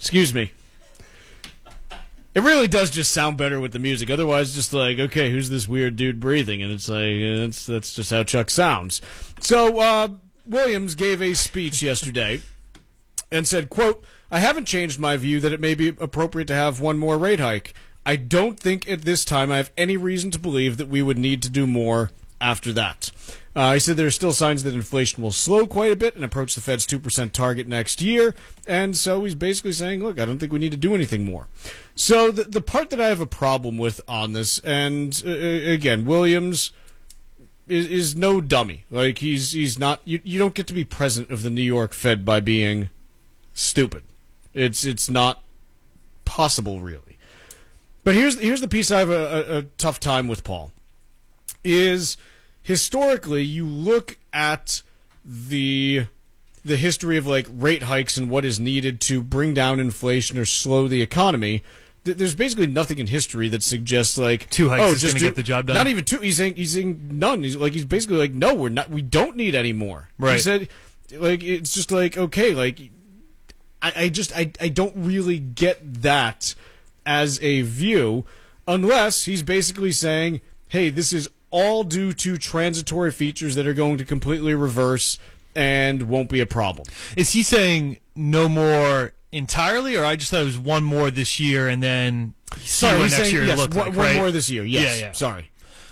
Excuse me. It really does just sound better with the music. Otherwise, just like, okay, who's this weird dude breathing? And it's like, that's just how Chuck sounds. So, Williams gave a speech yesterday and said, quote, I haven't changed my view that it may be appropriate to have one more rate hike. I don't think at this time I have any reason to believe that we would need to do more after that. He said there are still signs that inflation will slow quite a bit and approach the Fed's 2% target next year. And so he's basically saying, look, I don't think we need to do anything more. So the part that I have a problem with on this, and again, Williams is no dummy. Like, he's not, you don't get to be president of the New York Fed by being stupid. It's not possible, really. But here's the piece I have a tough time with, Paul, is historically, you look at the history of like rate hikes and what is needed to bring down inflation or slow the economy. There's basically nothing in history that suggests like 2 hikes is going to get the job done. Not even 2. He's saying none. He's basically like, no, we don't need any more. Right. He said, like, it's just like, okay, like I don't really get that as a view, unless he's basically saying, hey, this is all due to transitory features that are going to completely reverse and won't be a problem. Is he saying no more entirely, or I just thought it was one more this year and then sorry, next year yes, look like, one right? more this year. Yes. Yeah. Sorry.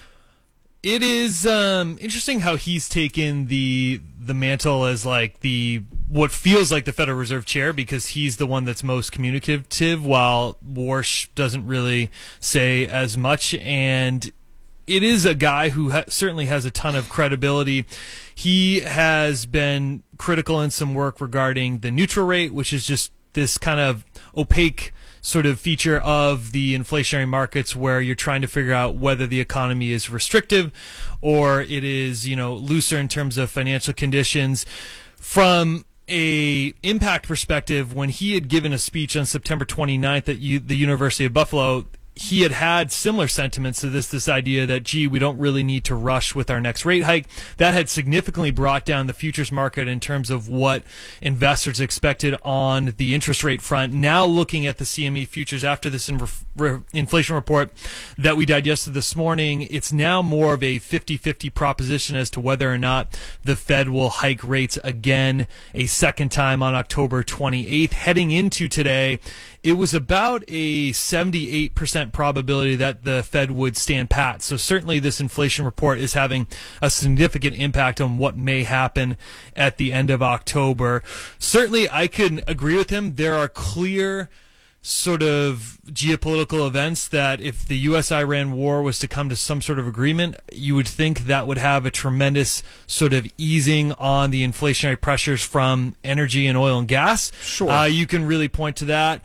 It is interesting how he's taken the mantle as like what feels like the Federal Reserve chair, because he's the one that's most communicative, while Warsh doesn't really say as much. And it is a guy who certainly has a ton of credibility. He has been critical in some work regarding the neutral rate, which is just this kind of opaque sort of feature of the inflationary markets where you're trying to figure out whether the economy is restrictive or it is, looser in terms of financial conditions. From a impact perspective, when he had given a speech on September 29th at the University of Buffalo, he had similar sentiments to this idea that, gee, we don't really need to rush with our next rate hike. That had significantly brought down the futures market in terms of what investors expected on the interest rate front. Now looking at the CME futures after this inflation report that we digested this morning, it's now more of a 50-50 proposition as to whether or not the Fed will hike rates again a second time on October 28th. Heading into today, it was about a 78% probability that the Fed would stand pat. So certainly this inflation report is having a significant impact on what may happen at the end of October. Certainly I can agree with him. There are clear sort of geopolitical events that if the U.S.-Iran war was to come to some sort of agreement, you would think that would have a tremendous sort of easing on the inflationary pressures from energy and oil and gas. Sure. You can really point to that.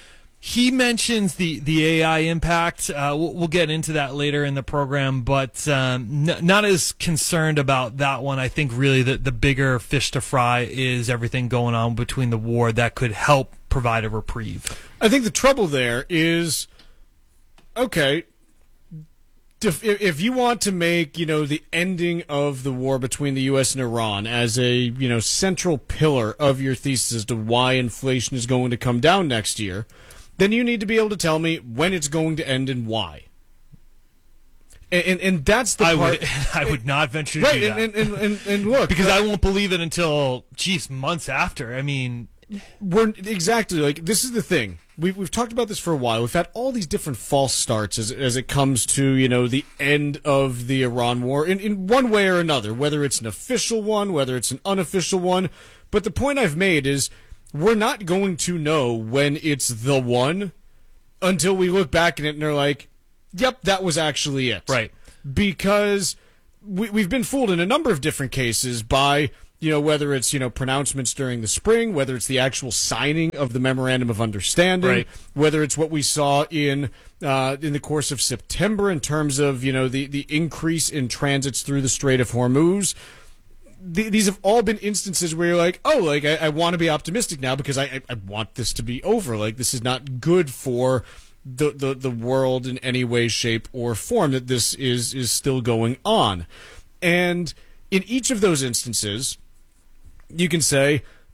He mentions the AI impact. We'll get into that later in the program, but not as concerned about that one. I think really the bigger fish to fry is everything going on between the war that could help provide a reprieve. I think the trouble there is, okay, if you want to make, the ending of the war between the U.S. and Iran as a, central pillar of your thesis as to why inflation is going to come down next year, then you need to be able to tell me when it's going to end and why. And that's the part. I would not venture to do that. And look, because I won't believe it until, months after. I mean, exactly, like, this is the thing. We've talked about this for a while. We've had all these different false starts as it comes to, the end of the Iran war in one way or another, whether it's an official one, whether it's an unofficial one. But the point I've made is, we're not going to know when it's the one until we look back at it and they're like, yep, that was actually it. Right. Because we've been fooled in a number of different cases by, whether it's, pronouncements during the spring, whether it's the actual signing of the Memorandum of Understanding, right, whether it's what we saw in the course of September in terms of, the increase in transits through the Strait of Hormuz. These have all been instances where you're like, oh, like, I want to be optimistic now because I want this to be over. Like, this is not good for the world in any way, shape, or form that this is still going on. And in each of those instances, you can say,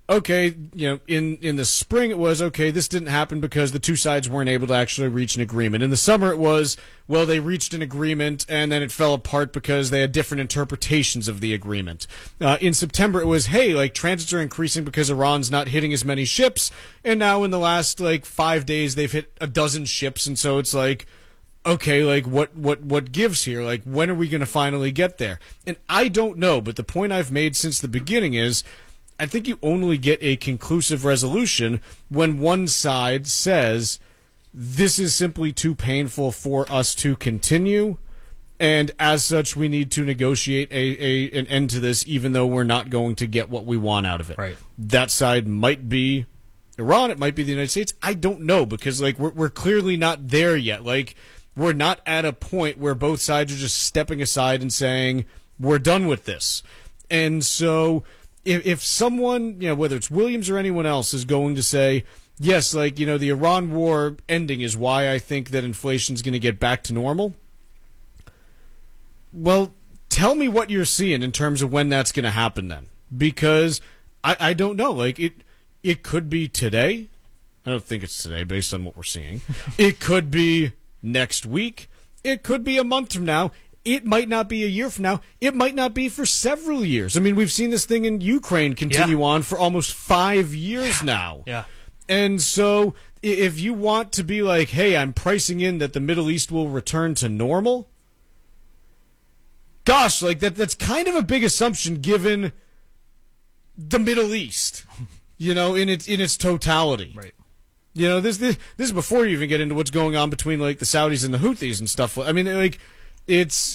okay, in the spring it was, okay, this didn't happen because the two sides weren't able to actually reach an agreement. In the summer it was, well, they reached an agreement and then it fell apart because they had different interpretations of the agreement. In September it was, hey, like transits are increasing because Iran's not hitting as many ships, and now in the last 5 days they've hit a dozen ships, and so it's like, okay, like what gives here? Like, when are we going to finally get there? And I don't know, but the point I've made since the beginning is, I think you only get a conclusive resolution when one side says, this is simply too painful for us to continue, and as such we need to negotiate an end to this, even though we're not going to get what we want out of it. Right. That side might be Iran, it might be the United States. I don't know, because we're clearly not there yet. We're not at a point where both sides are just stepping aside and saying, we're done with this. And so if someone, whether it's Williams or anyone else, is going to say, yes, the Iran war ending is why I think that inflation's going to get back to normal, well, tell me what you're seeing in terms of when that's going to happen then. Because I don't know. It could be today. I don't think it's today based on what we're seeing. It could be next week. It could be a month from now. It might not be a year from now. It might not be for several years. I mean, we've seen this thing in Ukraine continue on for almost 5 years now. Yeah. And so if you want to be like, hey, I'm pricing in that the Middle East will return to normal, gosh, that's kind of a big assumption given the Middle East, in its totality. Right. This is before you even get into what's going on between the Saudis and the Houthis and stuff. I mean, it's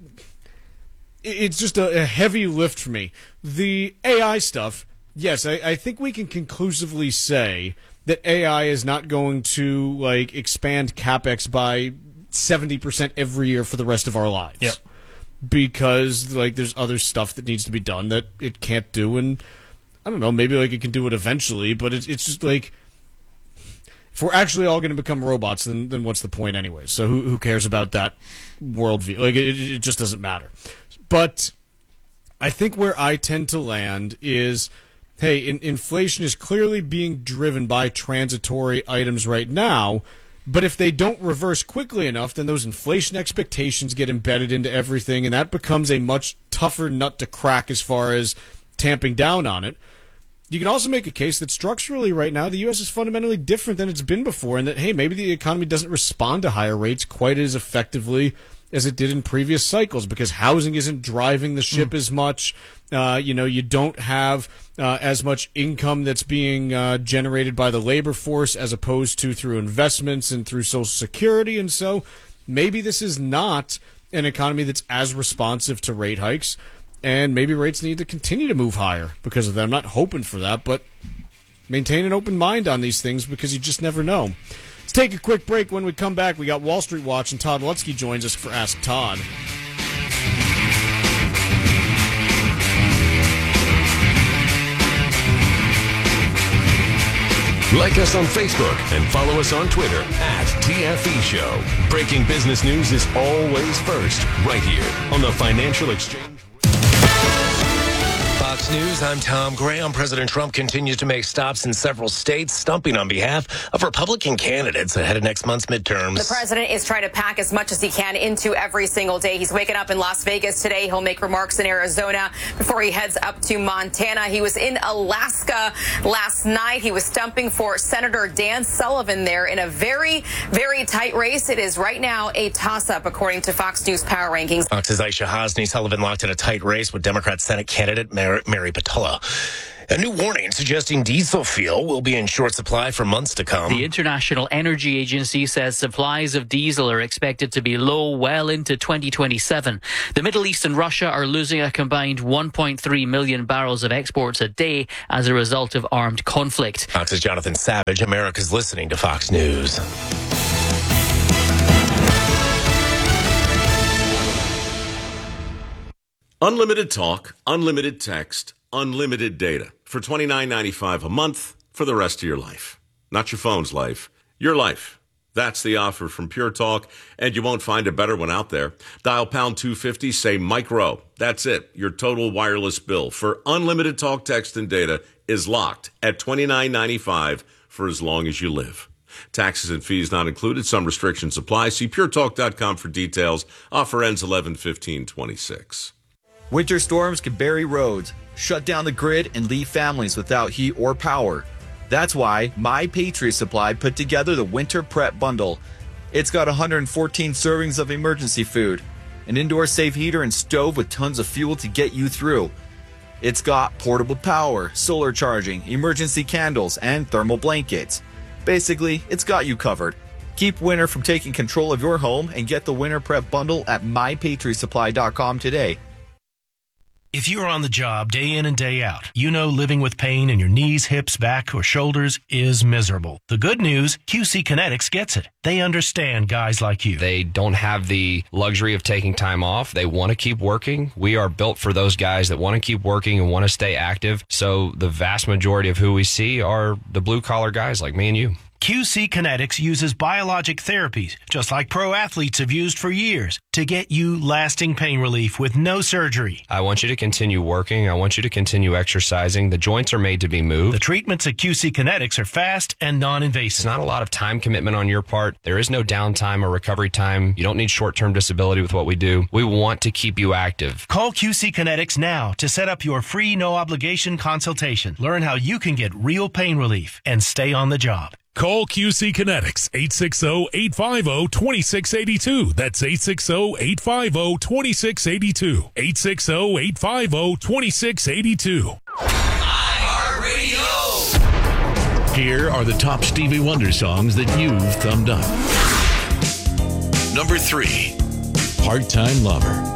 just a heavy lift for me. The AI stuff, yes, I think we can conclusively say that AI is not going to expand CapEx by 70% every year for the rest of our lives. Yep. Because there's other stuff that needs to be done that it can't do, and I don't know, maybe it can do it eventually, but it's just if we're actually all going to become robots, then what's the point anyway? So who cares about that worldview? It just doesn't matter. But I think where I tend to land is, hey, inflation is clearly being driven by transitory items right now, but if they don't reverse quickly enough, then those inflation expectations get embedded into everything, and that becomes a much tougher nut to crack as far as tamping down on it. You can also make a case that structurally right now the U.S. is fundamentally different than it's been before, and that, hey, maybe the economy doesn't respond to higher rates quite as effectively as it did in previous cycles because housing isn't driving the ship as much. You don't have as much income that's being generated by the labor force as opposed to through investments and through Social Security. And so maybe this is not an economy that's as responsive to rate hikes. And maybe rates need to continue to move higher because of that. I'm not hoping for that, but maintain an open mind on these things because you just never know. Let's take a quick break. When we come back, we got Wall Street Watch, and Todd Lutzke joins us for Ask Todd. Like us on Facebook and follow us on Twitter @TFE Show. Breaking business news is always first, right here on the Financial Exchange. Fox News, I'm Tom Graham. President Trump continues to make stops in several states, stumping on behalf of Republican candidates ahead of next month's midterms. The president is trying to pack as much as he can into every single day. He's waking up in Las Vegas today. He'll make remarks in Arizona before he heads up to Montana. He was in Alaska last night. He was stumping for Senator Dan Sullivan there in a very, very tight race. It is right now a toss-up, according to Fox News Power Rankings. Fox's Aisha Hasni. Sullivan locked in a tight race with Democrat Senate candidate Mary Patullo. A new warning suggesting diesel fuel will be in short supply for months to come. The International Energy Agency says supplies of diesel are expected to be low well into 2027. The Middle East and Russia are losing a combined 1.3 million barrels of exports a day as a result of armed conflict. Fox's Jonathan Savage. America's listening to Fox News. Unlimited talk, unlimited text, unlimited data for $29.95 a month for the rest of your life. Not your phone's life, your life. That's the offer from Pure Talk, and you won't find a better one out there. Dial pound 250, say micro. That's it. Your total wireless bill for unlimited talk, text, and data is locked at $29.95 for as long as you live. Taxes and fees not included. Some restrictions apply. See puretalk.com for details. Offer ends 11/15/26. Winter storms can bury roads, shut down the grid, and leave families without heat or power. That's why My Patriot Supply put together the Winter Prep Bundle. It's got 114 servings of emergency food, an indoor safe heater and stove with tons of fuel to get you through. It's got portable power, solar charging, emergency candles, and thermal blankets. Basically, it's got you covered. Keep winter from taking control of your home and get the Winter Prep Bundle at MyPatriotSupply.com today. If you're on the job day in and day out, you know living with pain in your knees, hips, back, or shoulders is miserable. The good news, QC Kinetics gets it. They understand guys like you. They don't have the luxury of taking time off. They want to keep working. We are built for those guys that want to keep working and want to stay active. So the vast majority of who we see are the blue-collar guys like me and you. QC Kinetics uses biologic therapies, just like pro athletes have used for years, to get you lasting pain relief with no surgery. I want you to continue working. I want you to continue exercising. The joints are made to be moved. The treatments at QC Kinetics are fast and non-invasive. It's not a lot of time commitment on your part. There is no downtime or recovery time. You don't need short-term disability with what we do. We want to keep you active. Call QC Kinetics now to set up your free no-obligation consultation. Learn how you can get real pain relief and stay on the job. Call QC Kinetics, 860-850-2682. That's 860-850-2682. 860-850-2682. iHeartRadio. Here are the top Stevie Wonder songs that you've thumbed up. Number 3, Part-Time Lover.